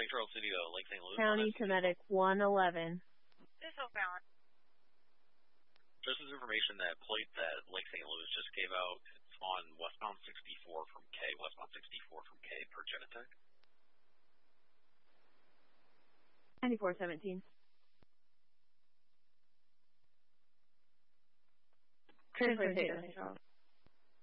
Charles City to Lake St. Louis. County to Medic 111. This is Balance. Just as information, that plate that Lake St. Louis just gave out, it's on westbound 64 from K, westbound 64 from K per Genetech. 9417. Transportation, Charles.